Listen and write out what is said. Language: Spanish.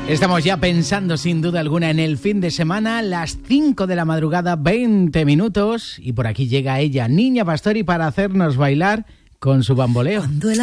Estamos ya pensando sin duda alguna en el fin de semana, las 5 de la madrugada, 20 minutos, y por aquí llega ella, Niña Pastori, para hacernos bailar con su bamboleo.